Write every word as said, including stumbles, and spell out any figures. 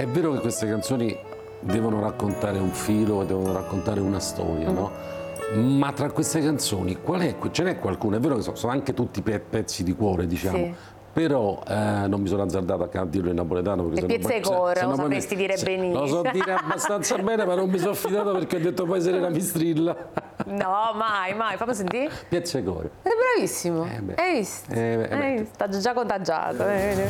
È vero che queste canzoni devono raccontare un filo, devono raccontare una storia, mm. no? Ma tra queste canzoni, qual è, ce n'è qualcuno? È vero che sono anche tutti pezzi di cuore, diciamo, sì. Però eh, non mi sono azzardato a dirlo in napoletano. Le piezze cuore, lo sapresti dire benissimo. Lo so dire abbastanza bene, ma non mi sono fidato perché ho detto poi Serena mi strilla. No, mai, mai, fammi sentire. Piezze cuore. È bravissimo, eh hai visto? Eh, hai visto? Sta già contagiato. Eh.